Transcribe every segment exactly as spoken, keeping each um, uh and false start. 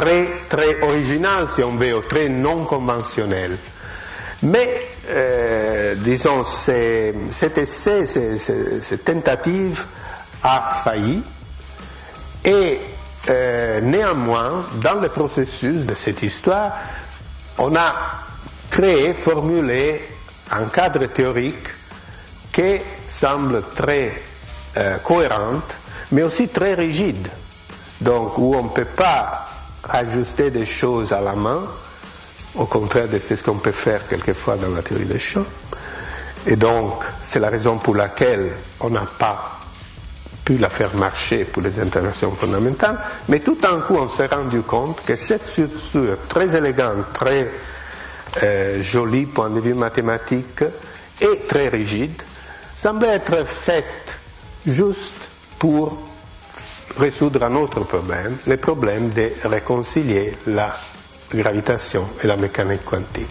très, très original, si on veut, très non conventionnel. Mais, euh, disons, c'est, cet essai, c'est, c'est, cette tentative a failli, et euh, néanmoins, dans le processus de cette histoire, on a créé, formulé un cadre théorique qui semble très euh, cohérent, mais aussi très rigide, donc où on ne peut pas ajuster des choses à la main, au contraire de ce qu'on peut faire quelquefois dans la théorie des champs. Et donc, c'est la raison pour laquelle on n'a pas pu la faire marcher pour les interactions fondamentales, mais tout d'un coup, on s'est rendu compte que cette structure très élégante, très euh, jolie, point de vue mathématique, et très rigide, semblait être faite juste pour résoudre un autre problème, le problème de réconcilier la gravitation et la mécanique quantique.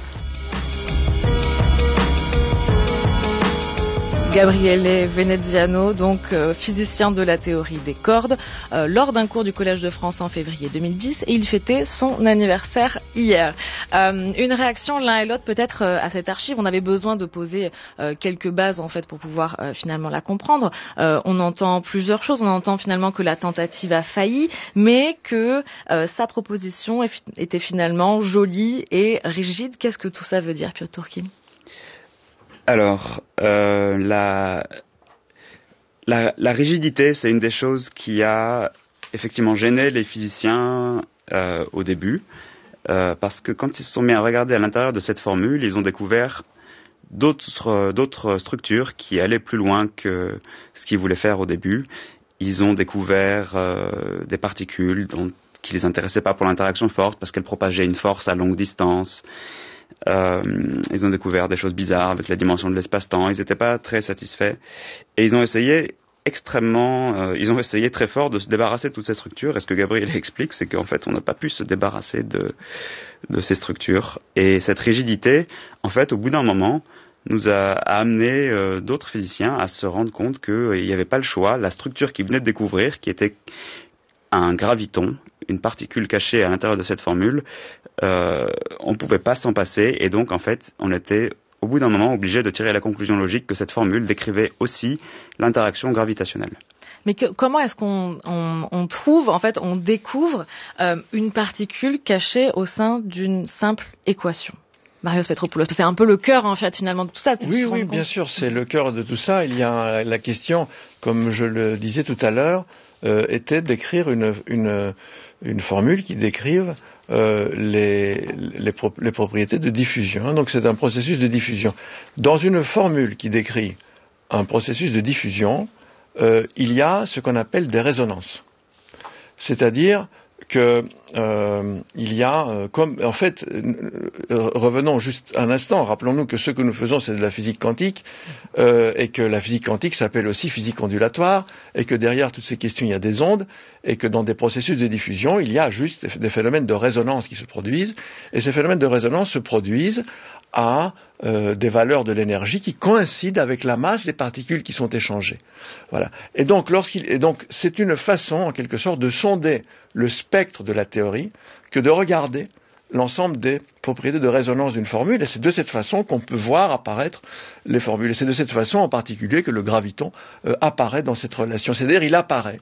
Gabriele Veneziano, donc euh, physicien de la théorie des cordes, euh, lors d'un cours du Collège de France en février deux mille dix, et il fêtait son anniversaire hier. Euh, une réaction l'un et l'autre peut-être euh, à cette archive. On avait besoin de poser euh, quelques bases en fait pour pouvoir euh, finalement la comprendre. Euh, on entend plusieurs choses. On entend finalement que la tentative a failli, mais que euh, sa proposition était finalement jolie et rigide. Qu'est-ce que tout ça veut dire, Piotr Turkin ? Alors, euh, la, la, la rigidité, c'est une des choses qui a effectivement gêné les physiciens euh, au début, euh, parce que quand ils se sont mis à regarder à l'intérieur de cette formule, ils ont découvert d'autres, d'autres structures qui allaient plus loin que ce qu'ils voulaient faire au début. Ils ont découvert euh, des particules dont, qui les intéressaient pas pour l'interaction forte, parce qu'elles propageaient une force à longue distance. Euh, ils ont découvert des choses bizarres avec la dimension de l'espace-temps. Ils n'étaient pas très satisfaits et ils ont essayé extrêmement, euh, ils ont essayé très fort de se débarrasser de toutes ces structures. Et ce que Gabriel explique, c'est qu'en fait, on n'a pas pu se débarrasser de de ces structures. Et cette rigidité, en fait, au bout d'un moment, nous a, a amené euh, d'autres physiciens à se rendre compte qu'il n'y avait pas le choix. La structure qu'ils venaient de découvrir, qui était un graviton, une particule cachée à l'intérieur de cette formule, euh, on ne pouvait pas s'en passer, et donc en fait on était au bout d'un moment obligé de tirer la conclusion logique que cette formule décrivait aussi l'interaction gravitationnelle. Mais que, comment est-ce qu'on on, on trouve, en fait on découvre euh, une particule cachée au sein d'une simple équation ? Marios Petropoulos, c'est un peu le cœur en fait finalement de tout ça. Oui, oui, bien sûr, c'est le cœur de tout ça. Il y a la question, comme je le disais tout à l'heure, euh, était d'écrire une, une, une formule qui décrive euh, les, les, pro- les propriétés de diffusion. Donc c'est un processus de diffusion. Dans une formule qui décrit un processus de diffusion, euh, il y a ce qu'on appelle des résonances. C'est-à-dire que euh, il y a, euh, comme en fait, euh, revenons juste un instant, rappelons-nous que ce que nous faisons c'est de la physique quantique, euh, et que la physique quantique s'appelle aussi physique ondulatoire, et que derrière toutes ces questions il y a des ondes, et que dans des processus de diffusion il y a juste des phénomènes de résonance qui se produisent, et ces phénomènes de résonance se produisent à euh, des valeurs de l'énergie qui coïncident avec la masse des particules qui sont échangées. Voilà. Et donc, lorsqu'il, et donc, c'est une façon, en quelque sorte, de sonder le spectre de la théorie que de regarder l'ensemble des propriétés de résonance d'une formule. Et c'est de cette façon qu'on peut voir apparaître les formules. Et c'est de cette façon, en particulier, que le graviton euh, apparaît dans cette relation. C'est-à-dire, il apparaît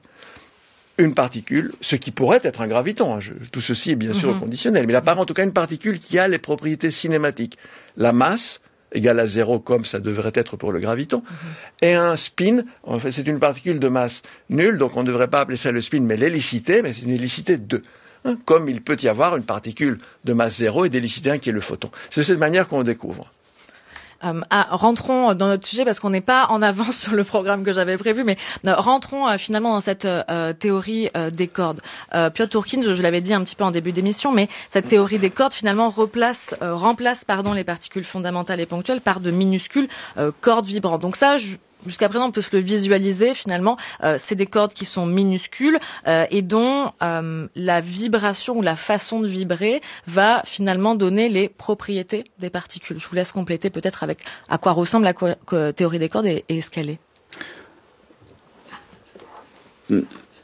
une particule, ce qui pourrait être un graviton, hein, je, tout ceci est bien sûr mm-hmm. conditionnel, mais il apparaît en tout cas une particule qui a les propriétés cinématiques. La masse égale à zéro comme ça devrait être pour le graviton, mm-hmm. et un spin, en fait c'est une particule de masse nulle, donc on ne devrait pas appeler ça le spin, mais l'hélicité, mais c'est une hélicité deux. Hein, comme il peut y avoir une particule de masse zéro et d'hélicité un qui est le photon. C'est de cette manière qu'on découvre. Euh, ah, rentrons dans notre sujet parce qu'on n'est pas en avance sur le programme que j'avais prévu, mais euh, rentrons euh, finalement dans cette euh, théorie euh, des cordes. Euh, Piotr Turkin, je, je l'avais dit un petit peu en début d'émission, mais cette théorie des cordes finalement replace, euh, remplace pardon, les particules fondamentales et ponctuelles par de minuscules euh, cordes vibrantes. Donc ça, je, jusqu'à présent, on peut se le visualiser finalement. Euh, c'est des cordes qui sont minuscules euh, et dont euh, la vibration ou la façon de vibrer va finalement donner les propriétés des particules. Je vous laisse compléter peut-être avec à quoi ressemble la co- co- théorie des cordes et, et ce qu'elle est.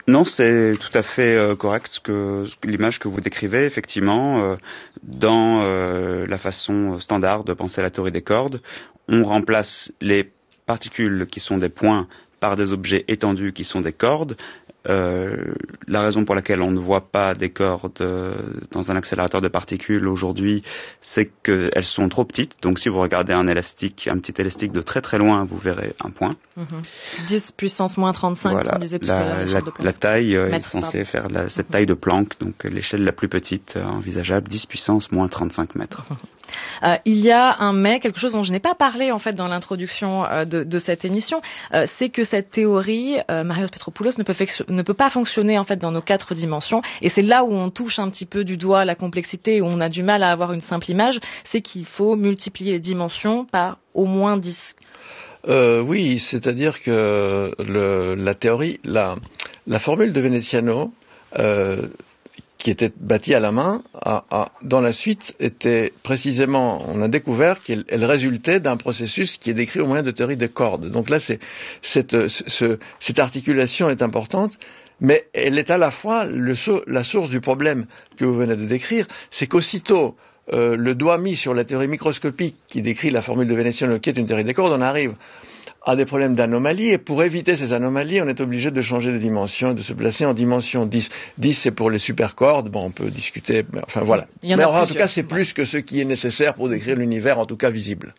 Non, c'est tout à fait euh, correct ce que, l'image que vous décrivez, effectivement. Euh, dans euh, la façon standard de penser à la théorie des cordes, on remplace les particules qui sont des points par des objets étendus qui sont des cordes. Euh, la raison pour laquelle on ne voit pas des cordes euh, dans un accélérateur de particules aujourd'hui, c'est qu'elles sont trop petites. Donc si vous regardez un élastique, un petit élastique de très très loin, vous verrez un point. Mmh. dix puissance moins trente-cinq, voilà, on disait tout la, à l'heure. La, la taille euh, est censée pardon. faire la, cette taille de Planck, donc euh, l'échelle la plus petite euh, envisageable, dix puissance moins trente-cinq mètres. Euh, il y a un mais, quelque chose dont je n'ai pas parlé en fait dans l'introduction euh, de, de cette émission, euh, c'est que cette théorie, euh, Marios Petropoulos, ne peut, ne peut pas fonctionner en fait dans nos quatre dimensions, et c'est là où on touche un petit peu du doigt la complexité, où on a du mal à avoir une simple image, c'est qu'il faut multiplier les dimensions par au moins dix. Euh, oui, c'est-à-dire que le, la théorie, la, la formule de Veneziano, euh, qui était bâtie à la main, a, a, dans la suite était précisément, on a découvert qu'elle elle résultait d'un processus qui est décrit au moyen de théorie des cordes. Donc là, c'est, cette, ce, cette articulation est importante, mais elle est à la fois le, la source du problème que vous venez de décrire, c'est qu'aussitôt euh, le doigt mis sur la théorie microscopique qui décrit la formule de Veneziano, qui est une théorie des cordes, on arrive à des problèmes d'anomalie, et pour éviter ces anomalies, on est obligé de changer de dimension, de se placer en dimension dix. dix, c'est pour les supercordes, bon, on peut discuter, mais enfin voilà. Mais en tout cas, c'est plus que ce qui est nécessaire pour décrire l'univers, en tout cas visible.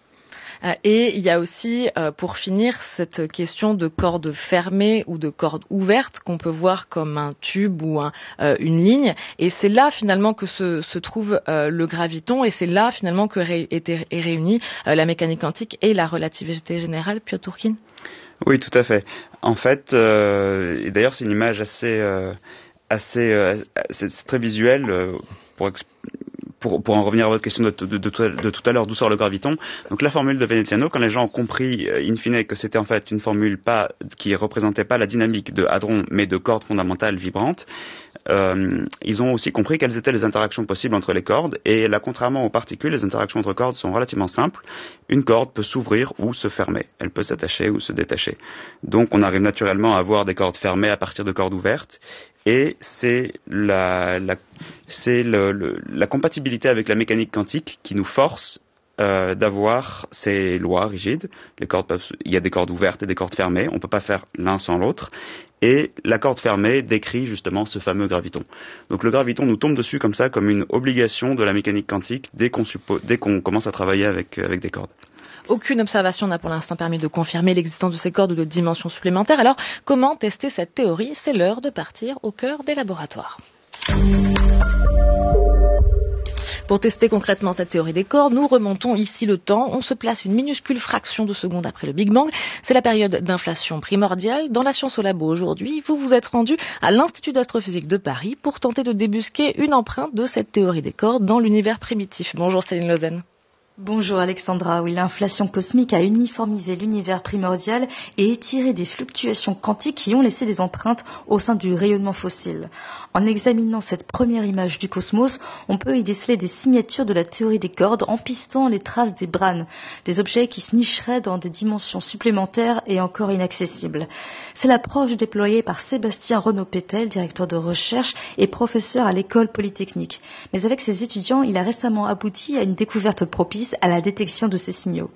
Et il y a aussi, euh, pour finir, cette question de cordes fermées ou de cordes ouvertes qu'on peut voir comme un tube ou un, euh, une ligne. Et c'est là finalement que se, se trouve euh, le graviton, et c'est là finalement que ré, est, est réunie euh, la mécanique quantique et la relativité générale. Piotr Tourkine ? Oui, tout à fait. En fait, euh, et d'ailleurs c'est une image assez, euh, assez, euh, c'est, c'est très visuel euh, pour expliquer. Pour, pour en revenir à votre question de, de, de, de tout à l'heure, d'où sort le graviton. Donc la formule de Veneziano, quand les gens ont compris in fine que c'était en fait une formule pas qui représentait pas la dynamique de hadrons, mais de cordes fondamentales vibrantes, euh, ils ont aussi compris quelles étaient les interactions possibles entre les cordes. Et là, contrairement aux particules, les interactions entre cordes sont relativement simples. Une corde peut s'ouvrir ou se fermer. Elle peut s'attacher ou se détacher. Donc on arrive naturellement à avoir des cordes fermées à partir de cordes ouvertes. Et c'est la, la, c'est le, le, la compatibilité avec la mécanique quantique qui nous force euh, d'avoir ces lois rigides. Les cordes peuvent, il y a des cordes ouvertes et des cordes fermées. On ne peut pas faire l'un sans l'autre. Et la corde fermée décrit justement ce fameux graviton. Donc le graviton nous tombe dessus comme ça, comme une obligation de la mécanique quantique dès qu'on, suppo- dès qu'on commence à travailler avec, avec des cordes. Aucune observation n'a pour l'instant permis de confirmer l'existence de ces cordes ou de dimensions supplémentaires. Alors, comment tester cette théorie ? C'est l'heure de partir au cœur des laboratoires. Pour tester concrètement cette théorie des cordes, nous remontons ici le temps. On se place une minuscule fraction de seconde après le Big Bang. C'est la période d'inflation primordiale. Dans la science au labo aujourd'hui, vous vous êtes rendu à l'Institut d'astrophysique de Paris pour tenter de débusquer une empreinte de cette théorie des cordes dans l'univers primitif. Bonjour Céline Lausanne. Bonjour Alexandra. Oui, l'inflation cosmique a uniformisé l'univers primordial et étiré des fluctuations quantiques qui ont laissé des empreintes au sein du rayonnement fossile. En examinant cette première image du cosmos, on peut y déceler des signatures de la théorie des cordes en pistant les traces des brane, des objets qui se nicheraient dans des dimensions supplémentaires et encore inaccessibles. C'est l'approche déployée par Sébastien Renaud-Pétel, directeur de recherche et professeur à l'école polytechnique. Mais avec ses étudiants, il a récemment abouti à une découverte propice à la détection de ces signaux.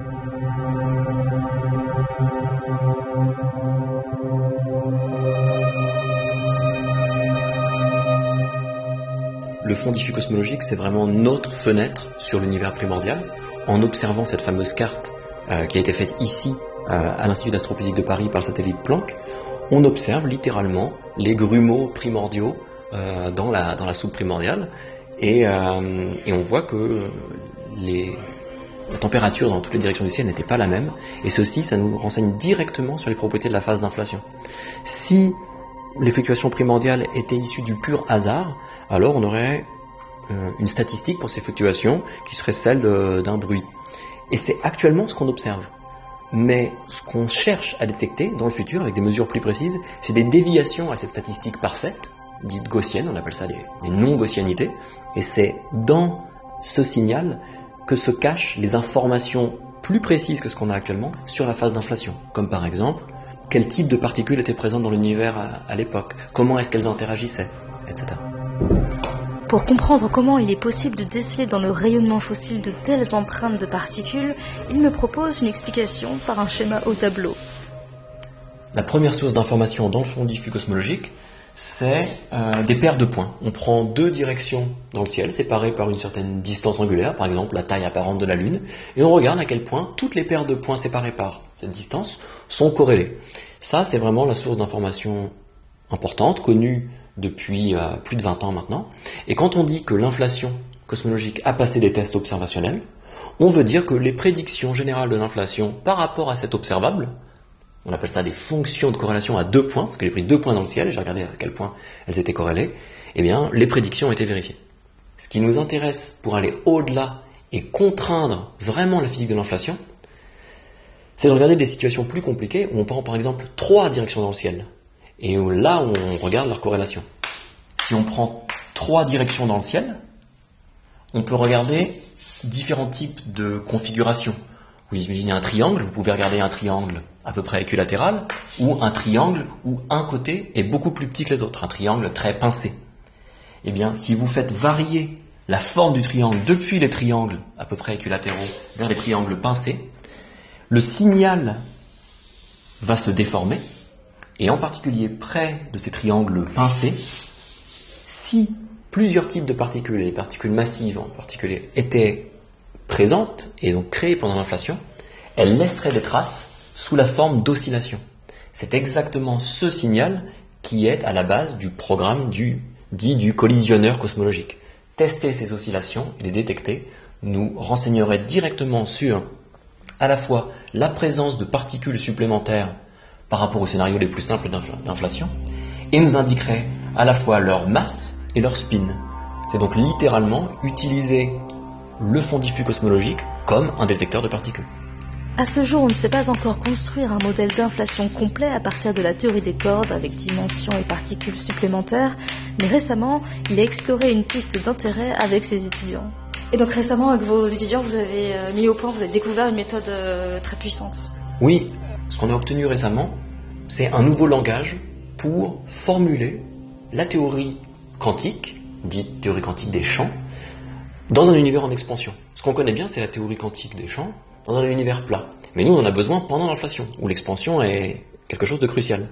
Le fond diffus cosmologique, c'est vraiment notre fenêtre sur l'univers primordial. En observant cette fameuse carte euh, qui a été faite ici, euh, à l'Institut d'astrophysique de Paris par le satellite Planck, on observe littéralement les grumeaux primordiaux euh, dans la, dans la soupe primordiale. Et, euh, et on voit que les, la température dans toutes les directions du ciel n'était pas la même. Et ceci, ça nous renseigne directement sur les propriétés de la phase d'inflation. Si les fluctuations primordiales étaient issues du pur hasard, alors on aurait euh, une statistique pour ces fluctuations qui serait celle de, d'un bruit. Et c'est actuellement ce qu'on observe. Mais ce qu'on cherche à détecter dans le futur, avec des mesures plus précises, c'est des déviations à cette statistique parfaite, dite gaussienne, on appelle ça des, des non-gaussianités, et c'est dans ce signal que se cachent les informations plus précises que ce qu'on a actuellement sur la phase d'inflation, comme par exemple quel type de particules étaient présentes dans l'univers à, à l'époque, comment est-ce qu'elles interagissaient, et cetera. Pour comprendre comment il est possible de déceler dans le rayonnement fossile de telles empreintes de particules, il me propose une explication par un schéma au tableau. La première source d'information dans le fond diffus cosmologique, c'est euh, des paires de points. On prend deux directions dans le ciel, séparées par une certaine distance angulaire, par exemple la taille apparente de la Lune, et on regarde à quel point toutes les paires de points séparées par cette distance sont corrélées. Ça, c'est vraiment la source d'information importante, connue depuis euh, plus de vingt ans maintenant. Et quand on dit que l'inflation cosmologique a passé des tests observationnels, on veut dire que les prédictions générales de l'inflation par rapport à cet observable, on appelle ça des fonctions de corrélation à deux points, parce que j'ai pris deux points dans le ciel et j'ai regardé à quel point elles étaient corrélées, eh bien, les prédictions ont été vérifiées. Ce qui nous intéresse pour aller au-delà et contraindre vraiment la physique de l'inflation, c'est de regarder des situations plus compliquées où on prend par exemple trois directions dans le ciel, et où là où on regarde leur corrélation. Si on prend trois directions dans le ciel, on peut regarder différents types de configurations. Vous imaginez un triangle, vous pouvez regarder un triangle à peu près équilatéral, ou un triangle où un côté est beaucoup plus petit que les autres, un triangle très pincé. Eh bien, si vous faites varier la forme du triangle depuis les triangles à peu près équilatéraux vers les triangles pincés, le signal va se déformer, et en particulier près de ces triangles pincés, si plusieurs types de particules, et les particules massives en particulier, étaient présentes et donc créées pendant l'inflation, elles laisseraient des traces sous la forme d'oscillation. C'est exactement ce signal qui est à la base du programme du, dit du collisionneur cosmologique. Tester ces oscillations et les détecter nous renseignerait directement sur à la fois la présence de particules supplémentaires par rapport aux scénarios les plus simples d'inflation, et nous indiquerait à la fois leur masse et leur spin. C'est donc littéralement utiliser le fond diffus cosmologique comme un détecteur de particules. À ce jour, on ne sait pas encore construire un modèle d'inflation complet à partir de la théorie des cordes avec dimensions et particules supplémentaires, mais récemment, il a exploré une piste d'intérêt avec ses étudiants. Et donc récemment, avec vos étudiants, vous avez mis au point, vous avez découvert une méthode très puissante. Oui, ce qu'on a obtenu récemment, c'est un nouveau langage pour formuler la théorie quantique, dite théorie quantique des champs, dans un univers en expansion. Ce qu'on connaît bien, c'est la théorie quantique des champs dans un univers plat. Mais nous, on en a besoin pendant l'inflation, où l'expansion est quelque chose de crucial.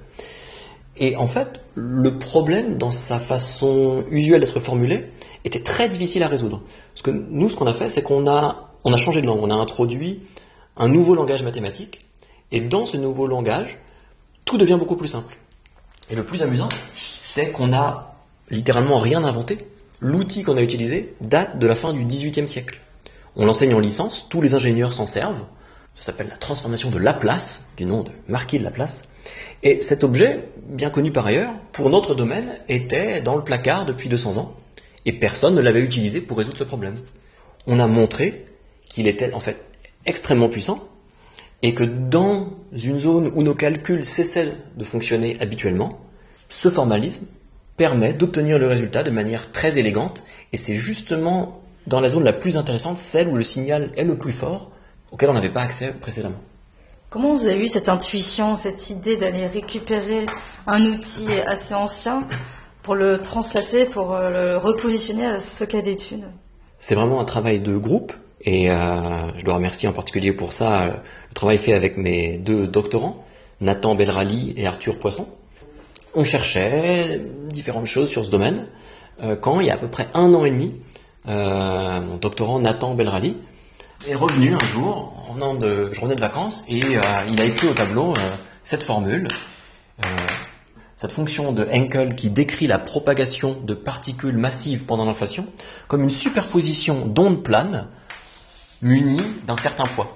Et en fait, le problème, dans sa façon usuelle d'être formulé, était très difficile à résoudre. Parce que nous, ce qu'on a fait, c'est qu'on a, on a changé de langue. On a introduit un nouveau langage mathématique, et dans ce nouveau langage, tout devient beaucoup plus simple. Et le plus amusant, c'est qu'on n'a littéralement rien inventé. L'outil qu'on a utilisé date de la fin du dix-huitième siècle. On l'enseigne en licence, tous les ingénieurs s'en servent. Ça s'appelle la transformation de Laplace, du nom de Marquis de Laplace. Et cet objet, bien connu par ailleurs, pour notre domaine, était dans le placard depuis deux cents ans. Et personne ne l'avait utilisé pour résoudre ce problème. On a montré qu'il était en fait extrêmement puissant, et que dans une zone où nos calculs cessaient de fonctionner habituellement, ce formalisme permet d'obtenir le résultat de manière très élégante, et c'est justement dans la zone la plus intéressante, celle où le signal est le plus fort, auquel on n'avait pas accès précédemment. Comment vous avez eu cette intuition, cette idée d'aller récupérer un outil assez ancien pour le translater, pour le repositionner à ce cas d'étude? C'est vraiment un travail de groupe, et euh, je dois remercier en particulier pour ça euh, le travail fait avec mes deux doctorants, Nathan Belrali et Arthur Poisson. On cherchait différentes choses sur ce domaine, euh, quand il y a à peu près un an et demi, euh, mon doctorant Nathan Belrali est revenu un jour, en revenant de, je revenais de vacances, et euh, il a écrit au tableau euh, cette formule, euh, cette fonction de Henkel qui décrit la propagation de particules massives pendant l'inflation comme une superposition d'ondes planes munies d'un certain poids.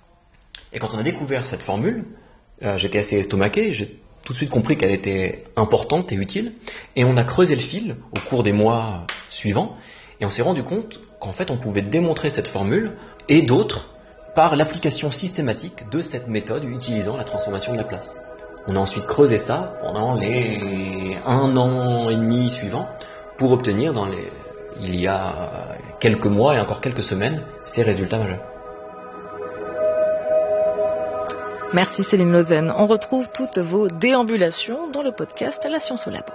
Et quand on a découvert cette formule, euh, j'étais assez estomaqué, j'ai tout de suite compris qu'elle était importante et utile, et on a creusé le fil au cours des mois suivants, et on s'est rendu compte qu'en fait on pouvait démontrer cette formule, et d'autres, par l'application systématique de cette méthode utilisant la transformation de Laplace. On a ensuite creusé ça pendant les un an et demi suivants, pour obtenir dans les, il y a quelques mois et encore quelques semaines, ces résultats majeurs. Merci Céline Lausanne. On retrouve toutes vos déambulations dans le podcast La Science au Labo.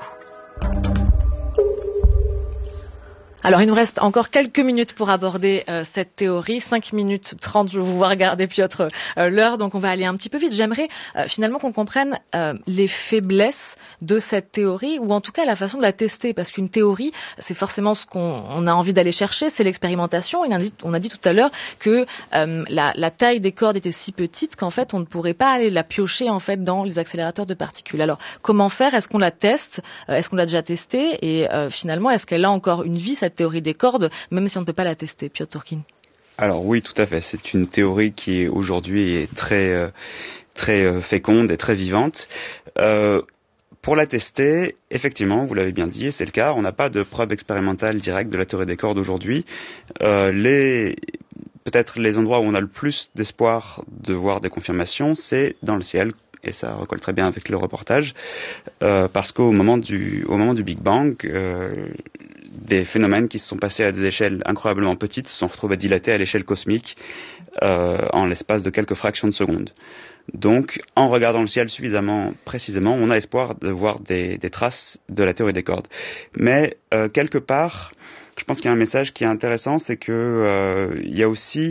Alors, il nous reste encore quelques minutes pour aborder euh, cette théorie. cinq minutes trente, je vous vois regarder Piotr euh, l'heure, donc on va aller un petit peu vite. J'aimerais euh, finalement qu'on comprenne euh, les faiblesses de cette théorie, ou en tout cas la façon de la tester, parce qu'une théorie, c'est forcément ce qu'on on a envie d'aller chercher, c'est l'expérimentation. On a dit, on a dit tout à l'heure que euh, la, la taille des cordes était si petite qu'en fait, on ne pourrait pas aller la piocher en fait dans les accélérateurs de particules. Alors, comment faire? Est-ce qu'on la teste? euh, Est-ce qu'on l'a déjà testée? Et euh, finalement, est-ce qu'elle a encore une vie, cette théorie des cordes, même si on ne peut pas la tester, Piotr Turkin? Alors oui, tout à fait. C'est une théorie qui aujourd'hui est très euh, très euh, féconde et très vivante. Euh, pour la tester, effectivement, vous l'avez bien dit, et c'est le cas, on n'a pas de preuve expérimentale directe de la théorie des cordes aujourd'hui. Euh, les peut-être les endroits où on a le plus d'espoir de voir des confirmations, c'est dans le ciel. Et ça recolle très bien avec le reportage, euh, parce qu'au moment du, au moment du Big Bang, euh, des phénomènes qui se sont passés à des échelles incroyablement petites se sont retrouvés dilatés à l'échelle cosmique euh, en l'espace de quelques fractions de secondes. Donc, en regardant le ciel suffisamment précisément, on a espoir de voir des, des traces de la théorie des cordes. Mais euh, quelque part, je pense qu'il y a un message qui est intéressant, c'est que euh, il y a aussi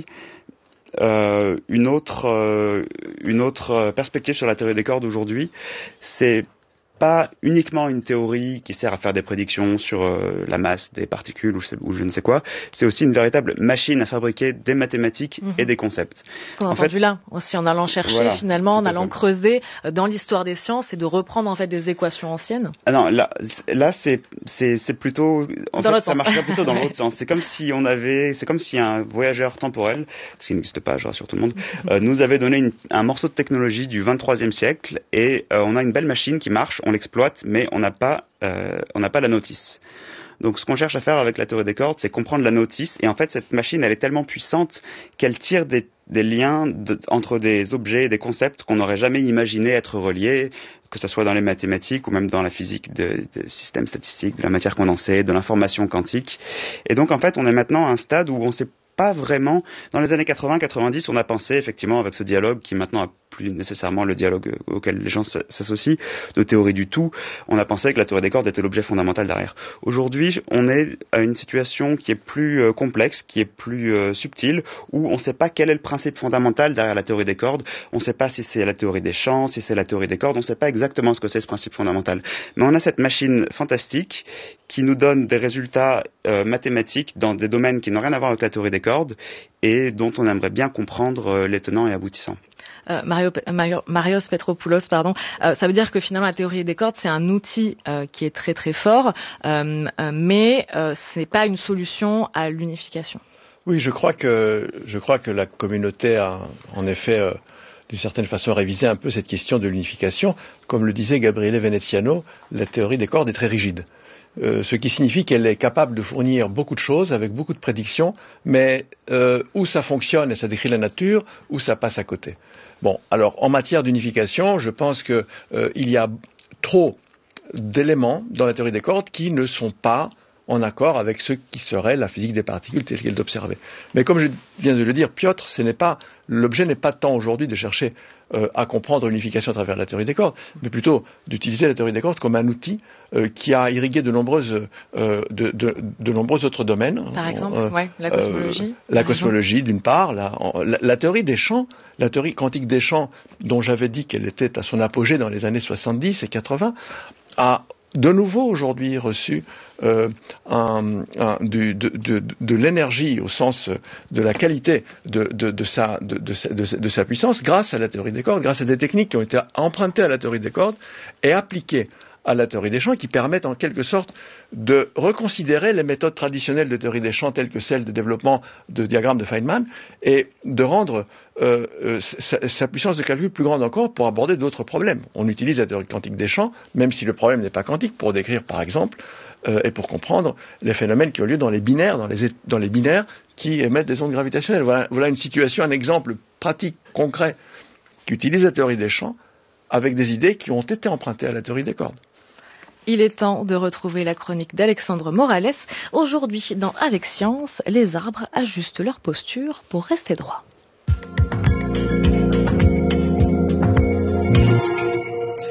Euh, une autre euh, une autre perspective sur la théorie des cordes aujourd'hui, c'est pas uniquement une théorie qui sert à faire des prédictions sur euh, la masse des particules ou je, sais, ou je ne sais quoi, c'est aussi une véritable machine à fabriquer des mathématiques mmh. et des concepts. Ce qu'on a en entendu fait, là, aussi en allant chercher voilà, finalement, en allant fait. creuser dans l'histoire des sciences et de reprendre en fait des équations anciennes. Ah non, là, là c'est c'est c'est plutôt en dans fait ça sens. marcherait plutôt dans l'autre sens. C'est comme si on avait, c'est comme si un voyageur temporel, ce qui n'existe pas, je rassure tout le monde, euh, nous avait donné une, un morceau de technologie du vingt-troisième siècle et euh, on a une belle machine qui marche. On l'exploite, mais on n'a pas, euh, on n'a pas la notice. Donc, ce qu'on cherche à faire avec la théorie des cordes, c'est comprendre la notice. Et en fait, cette machine, elle est tellement puissante qu'elle tire des, des liens de, entre des objets et des concepts qu'on n'aurait jamais imaginé être reliés, que ce soit dans les mathématiques ou même dans la physique de, de systèmes statistiques, de la matière condensée, de l'information quantique. Et donc, en fait, on est maintenant à un stade où on sait pas vraiment. Dans les années quatre-vingts quatre-vingt-dix, on a pensé effectivement avec ce dialogue qui maintenant a plus nécessairement le dialogue auquel les gens s'associent, de théorie du tout, on a pensé que la théorie des cordes était l'objet fondamental derrière. Aujourd'hui, on est à une situation qui est plus euh, complexe, qui est plus euh, subtile, où on ne sait pas quel est le principe fondamental derrière la théorie des cordes, on ne sait pas si c'est la théorie des champs, si c'est la théorie des cordes, on ne sait pas exactement ce que c'est ce principe fondamental. Mais on a cette machine fantastique qui nous donne des résultats euh, mathématiques dans des domaines qui n'ont rien à voir avec la théorie des cordes et dont on aimerait bien comprendre euh, les tenants et aboutissants. Euh, Mario, Mario, Marios Petropoulos, pardon. Euh, ça veut dire que finalement la théorie des cordes c'est un outil euh, qui est très très fort, euh, euh, mais euh, c'est pas une solution à l'unification. Oui, je crois que je crois que la communauté a en effet euh, d'une certaine façon révisé un peu cette question de l'unification. Comme le disait Gabriele Veneziano, la théorie des cordes est très rigide. Euh, ce qui signifie qu'elle est capable de fournir beaucoup de choses avec beaucoup de prédictions, mais euh, où ça fonctionne et ça décrit la nature, où ça passe à côté. Bon, alors en matière d'unification, je pense que euh, il y a trop d'éléments dans la théorie des cordes qui ne sont pas en accord avec ce qui serait la physique des particules telle qu'elle est observée. Mais comme je viens de le dire, Piotr, ce n'est pas, l'objet n'est pas tant aujourd'hui de chercher euh, à comprendre l'unification à travers la théorie des cordes, mais plutôt d'utiliser la théorie des cordes comme un outil euh, qui a irrigué de nombreuses, euh, de, de, de nombreux autres domaines. Par exemple, euh, ouais, la cosmologie. Euh, la cosmologie, d'une part, la, la, la théorie des champs, la théorie quantique des champs, dont j'avais dit qu'elle était à son apogée dans les années soixante-dix et quatre-vingts, a de nouveau aujourd'hui reçu euh, un, un, du, de, de, de l'énergie au sens de la qualité de, de, de, sa, de, de, de, de sa puissance grâce à la théorie des cordes, grâce à des techniques qui ont été empruntées à la théorie des cordes et appliquées à la théorie des champs, qui permettent en quelque sorte de reconsidérer les méthodes traditionnelles de théorie des champs telles que celles de développement de diagrammes de Feynman et de rendre euh, euh, sa, sa puissance de calcul plus grande encore pour aborder d'autres problèmes. On utilise la théorie quantique des champs, même si le problème n'est pas quantique, pour décrire par exemple euh, et pour comprendre les phénomènes qui ont lieu dans les binaires, dans les, dans les binaires qui émettent des ondes gravitationnelles. Voilà, voilà une situation, un exemple pratique, concret, qui utilise la théorie des champs avec des idées qui ont été empruntées à la théorie des cordes. Il est temps de retrouver la chronique d'Alexandre Morales. Aujourd'hui, dans Avec Science, les arbres ajustent leur posture pour rester droits.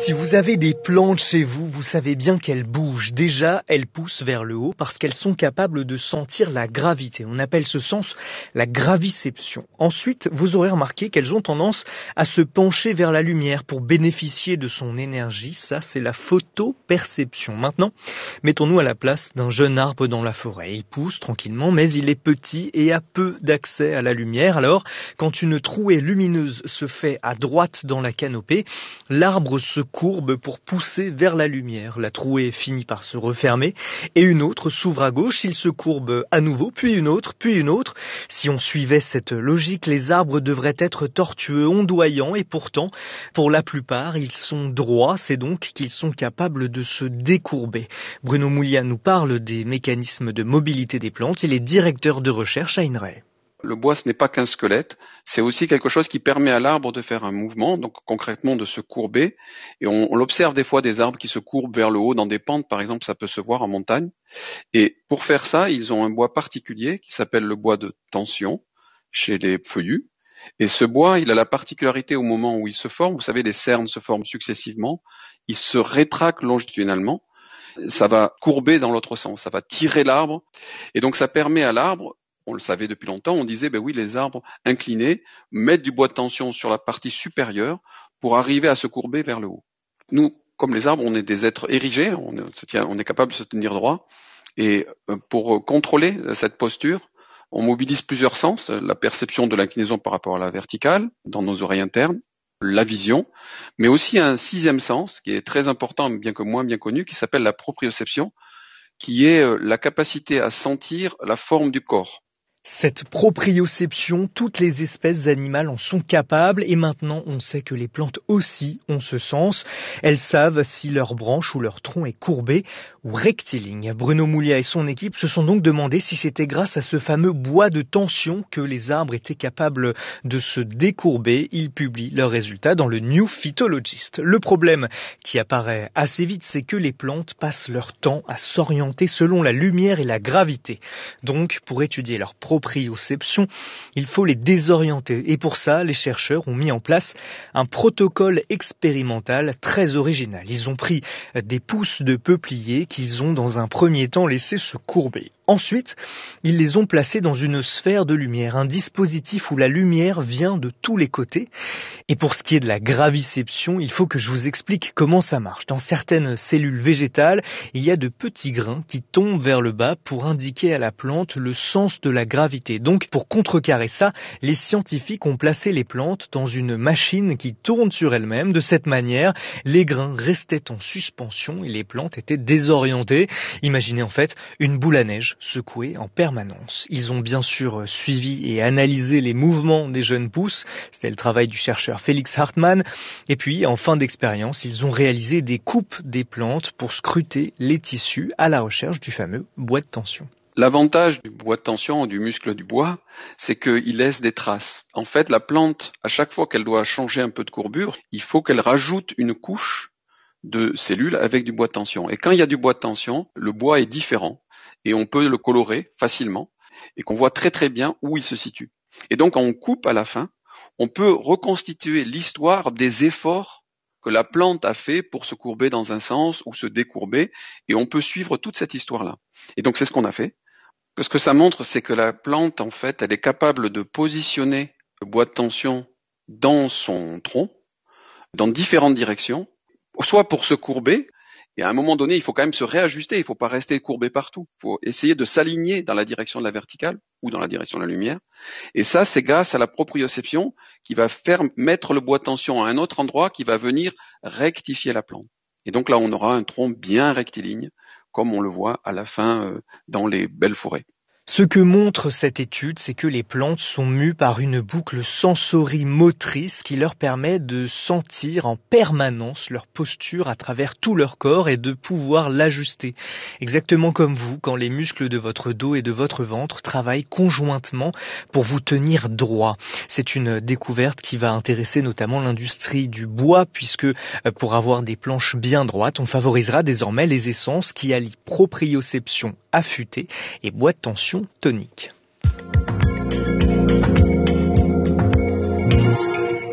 Si vous avez des plantes chez vous, vous savez bien qu'elles bougent. Déjà, elles poussent vers le haut parce qu'elles sont capables de sentir la gravité. On appelle ce sens la graviception. Ensuite, vous aurez remarqué qu'elles ont tendance à se pencher vers la lumière pour bénéficier de son énergie. Ça, c'est la photoperception. Maintenant, mettons-nous à la place d'un jeune arbre dans la forêt. Il pousse tranquillement, mais il est petit et a peu d'accès à la lumière. Alors, quand une trouée lumineuse se fait à droite dans la canopée, l'arbre se courbe pour pousser vers la lumière. La trouée finit par se refermer et une autre s'ouvre à gauche. Il se courbe à nouveau, puis une autre, puis une autre. Si on suivait cette logique, les arbres devraient être tortueux, ondoyants et pourtant, pour la plupart, ils sont droits. C'est donc qu'ils sont capables de se décourber. Bruno Mouliat nous parle des mécanismes de mobilité des plantes. Il est directeur de recherche à INRAE. Le bois, ce n'est pas qu'un squelette, c'est aussi quelque chose qui permet à l'arbre de faire un mouvement, donc concrètement de se courber. Et on, on l'observe des fois des arbres qui se courbent vers le haut dans des pentes, par exemple, ça peut se voir en montagne. Et pour faire ça, ils ont un bois particulier qui s'appelle le bois de tension chez les feuillus. Et ce bois, il a la particularité au moment où il se forme, vous savez, les cernes se forment successivement, il se rétracte longitudinalement, ça va courber dans l'autre sens, ça va tirer l'arbre. Et donc ça permet à l'arbre, on le savait depuis longtemps, on disait, ben oui, les arbres inclinés mettent du bois de tension sur la partie supérieure pour arriver à se courber vers le haut. Nous, comme les arbres, on est des êtres érigés, on est, on est capable de se tenir droit. Et pour contrôler cette posture, on mobilise plusieurs sens, la perception de l'inclinaison par rapport à la verticale, dans nos oreilles internes, la vision, mais aussi un sixième sens, qui est très important, bien que moins bien connu, qui s'appelle la proprioception, qui est la capacité à sentir la forme du corps. Cette proprioception, toutes les espèces animales en sont capables et maintenant on sait que les plantes aussi ont ce sens. Elles savent si leur branche ou leur tronc est courbé ou rectiligne. Bruno Mouliat et son équipe se sont donc demandé si c'était grâce à ce fameux bois de tension que les arbres étaient capables de se décourber. Ils publient leurs résultats dans le New Phytologist. Le problème qui apparaît assez vite, c'est que les plantes passent leur temps à s'orienter selon la lumière et la gravité. Donc, pour étudier leur proprioception, il faut les désorienter. Et pour ça, les chercheurs ont mis en place un protocole expérimental très original. Ils ont pris des pousses de peuplier qu'ils ont dans un premier temps laissé se courber. Ensuite, ils les ont placés dans une sphère de lumière, un dispositif où la lumière vient de tous les côtés. Et pour ce qui est de la graviception, il faut que je vous explique comment ça marche. Dans certaines cellules végétales, il y a de petits grains qui tombent vers le bas pour indiquer à la plante le sens de la gravité. Donc, pour contrecarrer ça, les scientifiques ont placé les plantes dans une machine qui tourne sur elle-même. De cette manière, les grains restaient en suspension et les plantes étaient désorientées. Imaginez en fait une boule à neige secoués en permanence. Ils ont bien sûr suivi et analysé les mouvements des jeunes pousses, c'était le travail du chercheur Félix Hartmann, et puis en fin d'expérience, ils ont réalisé des coupes des plantes pour scruter les tissus à la recherche du fameux bois de tension. L'avantage du bois de tension, du muscle du bois, c'est qu'il laisse des traces. En fait, la plante, à chaque fois qu'elle doit changer un peu de courbure, il faut qu'elle rajoute une couche de cellules avec du bois de tension. Et quand il y a du bois de tension, le bois est différent. Et on peut le colorer facilement et qu'on voit très très bien où il se situe. Et donc, quand on coupe à la fin, on peut reconstituer l'histoire des efforts que la plante a fait pour se courber dans un sens ou se décourber, et on peut suivre toute cette histoire-là. Et donc, c'est ce qu'on a fait. Ce que ça montre, c'est que la plante, en fait, elle est capable de positionner le bois de tension dans son tronc, dans différentes directions, soit pour se courber. Et à un moment donné, il faut quand même se réajuster, il ne faut pas rester courbé partout. Il faut essayer de s'aligner dans la direction de la verticale ou dans la direction de la lumière. Et ça, c'est grâce à la proprioception qui va faire mettre le bois de tension à un autre endroit qui va venir rectifier la plante. Et donc là, on aura un tronc bien rectiligne, comme on le voit à la fin euh, dans les belles forêts. Ce que montre cette étude, c'est que les plantes sont mues par une boucle sensorimotrice qui leur permet de sentir en permanence leur posture à travers tout leur corps et de pouvoir l'ajuster. Exactement comme vous, quand les muscles de votre dos et de votre ventre travaillent conjointement pour vous tenir droit. C'est une découverte qui va intéresser notamment l'industrie du bois, puisque pour avoir des planches bien droites, on favorisera désormais les essences qui allient proprioception affûtée et bois de tension tonique.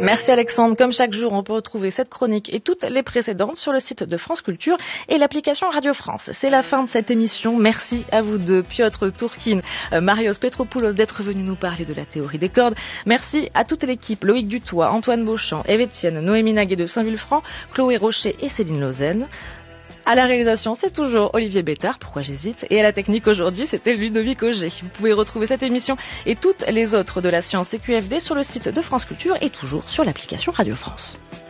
Merci Alexandre. Comme chaque jour, on peut retrouver cette chronique et toutes les précédentes sur le site de France Culture et l'application Radio France. C'est la fin de cette émission. Merci à vous deux, Piotr Tourkine, Marios Petropoulos, d'être venus nous parler de la théorie des cordes. Merci à toute l'équipe, Loïc Dutoit, Antoine Beauchamp, Eve Etienne, Noémie Naguet de Saint-Vulfranc, Chloé Rocher et Céline Lausanne. À la réalisation, c'est toujours Olivier Bétard, pourquoi j'hésite, et à la technique aujourd'hui, c'était Ludovic Auger. Vous pouvez retrouver cette émission et toutes les autres de la science C Q F D sur le site de France Culture et toujours sur l'application Radio France.